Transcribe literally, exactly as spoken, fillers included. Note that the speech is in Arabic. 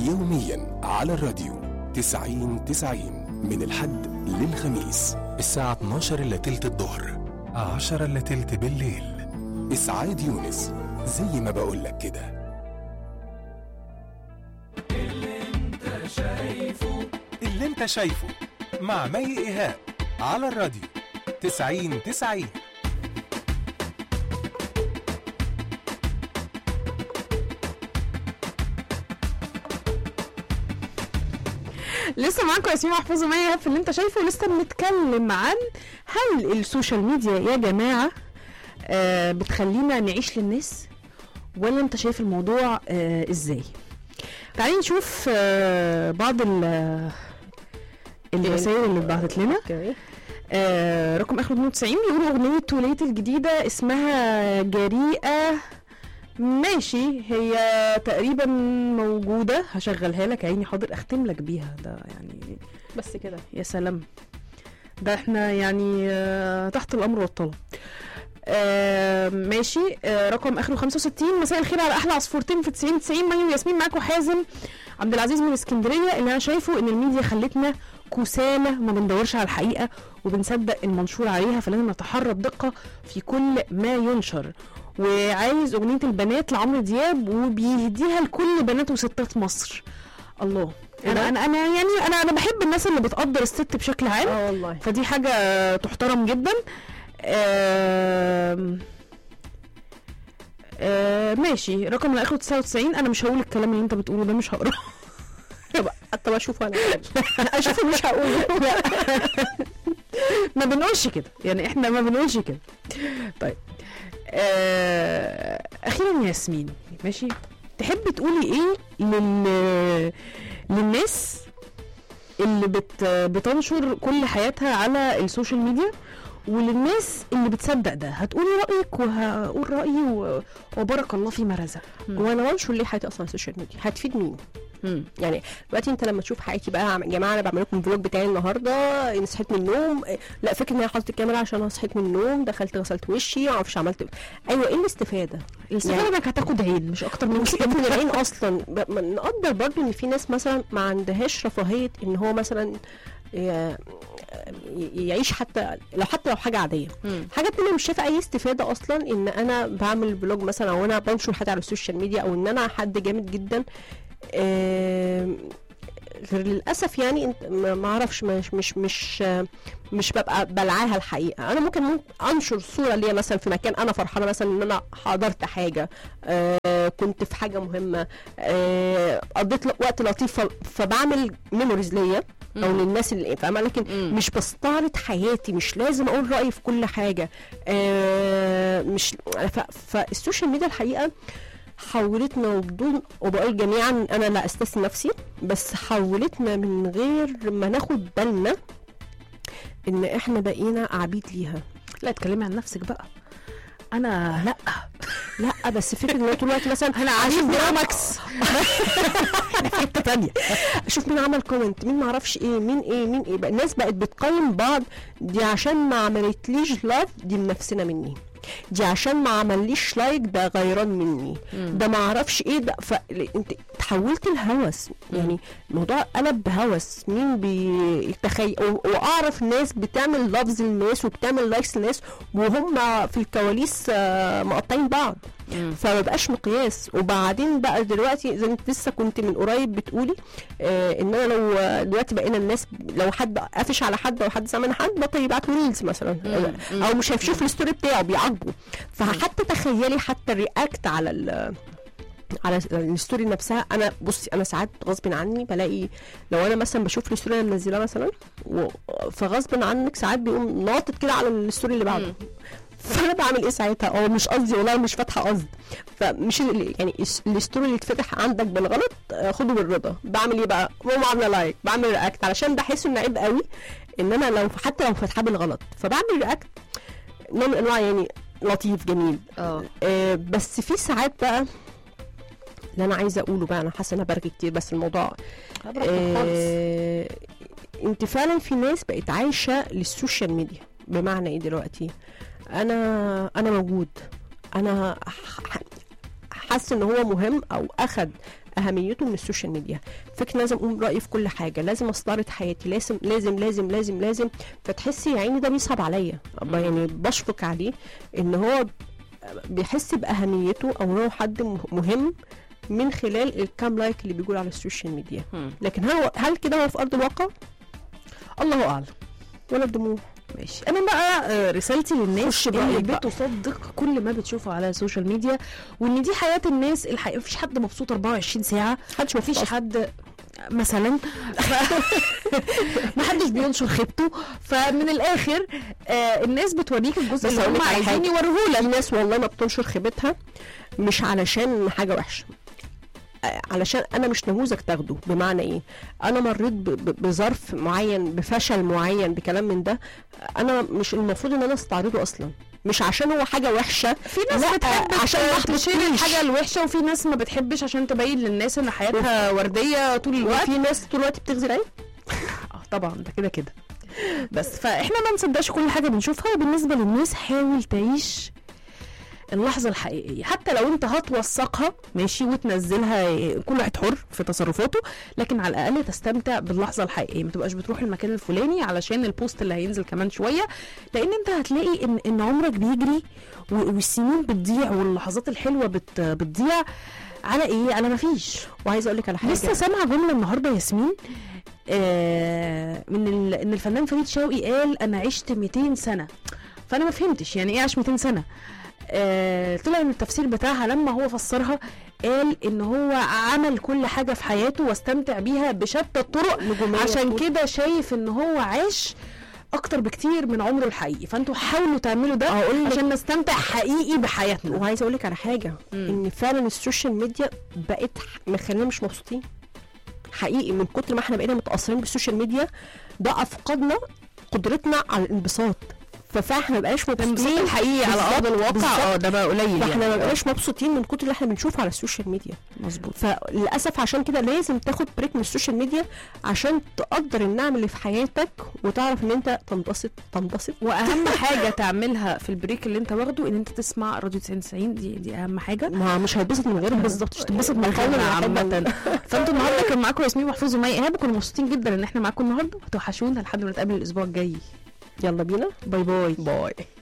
يوميا على الراديو تسعين تسعين من الحد للخميس الساعة اتناشر إلا تلت الظهر عشرة إلا تلت بالليل. إسعاد يونس زي ما بقولك كده. اللي انت شايفه اللي انت شايفه مع مي إيهاب على الراديو تسعين تسعين. لسه معاكم ياسمين محفوظ ومي إيهاب في اللي انت شايفه. لسه بنتكلم عن هل السوشيال ميديا يا جماعة آه بتخلينا نعيش للناس، ولا انت شايف الموضوع آه ازاي؟ تعالي نشوف آه بعض الرسائل اللي اتبعتت لنا. آه رقم اخر اتنين وتسعين بيقولوا اغنية وليت الجديدة اسمها جريئة. ماشي، هي تقريبا موجودة، هشغلها لك عيني. حاضر، اختم لك بيها ده يعني بس كده. يا سلام، ده احنا يعني آه تحت الامر والطلب. آه ماشي. آه رقم اخره خمسة وستين. مساء الخير على احلى عصفورتين في تسعين تسعين. مي وياسمين معاكم حازم عبد العزيز من اسكندريه. اللي انا شايفه ان الميديا خلتنا كسالى، ما بندورش على الحقيقه وبنصدق المنشور عليها، فلازم نتحرى بدقه في كل ما ينشر. وعايز اغنيه البنات لعمرو دياب وبيهديها لكل بنات وستات مصر. الله، انا انا انا يعني انا انا بحب الناس اللي بتقدر الست بشكل عام. اه والله، فدي حاجه تحترم جدا. آه آه ماشي. رقم اللي اخره تسعة وتسعين. انا مش هقول الكلام اللي انت بتقوله ده، مش هقراه. طب اشوفه انا اشوفه مش هقوله. ما بنقولش كده يعني، احنا ما بنقولش كده. طيب آه اخيرا ياسمين، ماشي، تحب تقولي ايه لل للناس اللي بت بتنشر كل حياتها على السوشيال ميديا، وللناس اللي بتصدق ده؟ هتقولي رأيك وهقول رأيي و... وبارك الله فيما رزق. وانا انشر ليه حياتي اصلا على السوشيال ميديا؟ هتفيد مين؟ مم. يعني دلوقتي انت لما تشوف حياتي بقى، يا جماعه انا بعمل لكم الفلوج بتاعي النهارده، انا صحيت من النوم، لا فكره ان انا حاطط الكاميرا عشان انا صحيت من النوم، دخلت غسلت وشي، ما اعرفش عملت. ايوه، ايه الاستفاده؟ الاستفاده يعني انك هتاخد عين مش اكتر من كده. من العين اصلا نقدر برضو ان في ناس مثلا ما عندهاش رفاهيه ان هو مثلا يعيش حتى لو حتى لو حاجه عاديه. مم. حاجه تانية مش شايفه اي استفاده اصلا ان انا بعمل فلوج مثلا، او انا بنشر حاجه على السوشيال ميديا، او ان انا حد جامد جدا. آه غير للاسف يعني انت ما اعرفش، مش مش مش مش ببقى بلعاها الحقيقه. انا ممكن انشر صوره ليا مثلا في مكان انا فرحانه مثلا ان انا حضرت حاجه، آه كنت في حاجه مهمه، آه قضيت وقت لطيف، فبعمل ميموريز ليا او للناس اللي فاهمه، لكن مم. مش بستعرض حياتي، مش لازم اقول رايي في كل حاجه. آه مش فالسوشيال ميديا الحقيقه حولتنا، وبدون وبقول جميعا انا لا استثني نفسي، بس حولتنا من غير ما ناخد بالنا ان احنا بقينا عبيد ليها. لا اتكلمي عن نفسك بقى. انا لا لا بس فكره ان طول الوقت مثلا انا عايز برامكس احنا في حته ثانيه، اشوف مين عمل كومنت، مين ما اعرفش ايه، مين ايه مين ايه. الناس بقت بتقيم بعض، دي عشان ما عملتليش لاف دي منفسنا مني، دي عشان ما عمليش لايك ده غيران مني، مم. ده ما اعرفش ايه ده. فانت تحولت الهوس، يعني الموضوع قلب بهوس. مين بيتخيل؟ واعرف ناس بتعمل لفظ للناس وبتعمل لايكس للناس وهم في الكواليس مقطعين بعض، فما بقاش مقياس. وبعدين بقى دلوقتي زي انت لسه كنت من قريب بتقولي آه ان انا لو دلوقتي بقينا الناس لو حد قافش على حد او حد سامع حد بطل يبعت له ريلز مثلا، مم. او مش هيشوف الستوري بتاعه بيعاقبه. فحتى تخيلي حتى الرياكت على ال على الستوري نفسها. انا بصي انا ساعات غصب عني بلاقي لو انا مثلا بشوف الستوري اللي منزلها مثلا، فغصب عنك ساعات بيقوم ناطط كده على الستوري اللي بعده، فانا بعمل ايه ساعتها؟ او مش قصدي والله، مش فاتحه قصد. فمش يعني الستوري اللي اتفتح عندك بالغلط خده بالرضا. بعمل ايه بقى؟ ماما عامله لايك، بعمل رياكت علشان بحس انه عيب قوي ان انا لو حتى لو فاتحه بالغلط، فبعمل رياكت نوع من انواع يعني لطيف جميل. اه بس في ساعات بقى اللي انا عايزه اقوله بقى، انا حاسه انا برغي كتير بس الموضوع آه انت فعلا في ناس بقت عايشه للسوشيال ميديا. بمعنى ايه دلوقتي؟ انا انا موجود، انا حاسه ان هو مهم، او اخد اهميته من السوشيال ميديا. فكرة لازم اقوم برايي في كل حاجه، لازم استعرض حياتي، لازم لازم لازم لازم لازم فتحسي يا عيني ده بيصعب عليا، يعني بشفق عليه ان هو بيحس باهميته او هو حد مهم من خلال الكام لايك اللي بيقول على السوشيال ميديا. لكن هل هل كده هو في ارض الواقع؟ الله اعلم. ولا الدموع. ماشي. انا بقى آه، رسالتي للناس اللي برأيك بقى. بتصدق كل ما بتشوفه على السوشيال ميديا، وان دي حياه الناس الحقيقه. مفيش حد مبسوط أربعة وعشرين ساعه، محدش مفيش مبسوط حد مثلا محدش بينشر خيبته. فمن الاخر آه الناس بتوريك الجزء اللي هم عايزين يوروهولك. الناس والله ما بتنشر خيبتها مش علشان حاجه وحشه، علشان انا مش نموذج تاخده. بمعنى ايه؟ انا مريت بظرف معين، بفشل معين، بكلام من ده، انا مش المفروض ان انا استعرضه اصلا، مش عشان هو حاجه وحشه. في ناس بتحب عشان تشيل الحاجه الوحشه، وفي ناس ما بتحبش عشان تبين للناس ان حياتها ورديه طول الوقت. وفي ناس طول الوقت بتغزي العين. اه طبعا ده كده كده. بس فاحنا ما نصدقش كل حاجه بنشوفها. وبالنسبه للناس حاول تعيش اللحظه الحقيقيه، حتى لو انت هتوثقها ماشي وتنزلها، كل واحد حر في تصرفاته، لكن على الاقل تستمتع باللحظه الحقيقيه. ما تبقاش بتروح المكان الفلاني علشان البوست اللي هينزل كمان شويه، لان انت هتلاقي ان ان عمرك بيجري والسنين بتضيع واللحظات الحلوه بت بتضيع على ايه؟ على ما فيش. وعايزه اقول لك على حاجه، لسه سامعه جمله النهارده ياسمين آه من ان الفنان فريد شوقي قال انا عشت مئتين سنه. فانا ما فهمتش يعني ايه عاش مئتين سنه. آه طلع ان التفسير بتاعها لما هو فسرها قال ان هو عمل كل حاجه في حياته واستمتع بيها بشتى الطرق، عشان كده شايف ان هو عاش اكتر بكتير من عمره الحقيقي. فانتوا حاولوا تعملوا ده عشان نستمتع حقيقي بحياتنا. وعايزه اقول لك على حاجه، مم. ان فعلا السوشيال ميديا بقت مخلينا مش مبسوطين حقيقي. من كتر ما احنا بقينا متاثرين بالسوشيال ميديا ده افقدنا قدرتنا على الانبساط. فاحنا ما بقاش مبسوطين الحقيقي على ارض الواقع. اه ده بقى قليل. فاحنا ما بقاش مبسوطين من كتر اللي احنا بنشوفه على السوشيال ميديا. مظبوط. فللاسف عشان كده لازم تاخد بريك من السوشيال ميديا عشان تقدر النعم اللي في حياتك وتعرف ان انت تنبسط تنبسط واهم حاجه تعملها في البريك اللي انت واخده ان انت تسمع راديو تسعين تسعين. دي دي اهم حاجه. ما مش هتبسط من غيرها. بالظبط، مش هتبسط من غيرها عامه. فانتوا النهارده كان معاكم ياسمين محفوظ ومي ايهاب، كنا مبسوطين جدا ان احنا معاكم النهارده. وتوحشونا لحد ما نتقابل الاسبوع الجاي. يلا بينا. باي باي باي.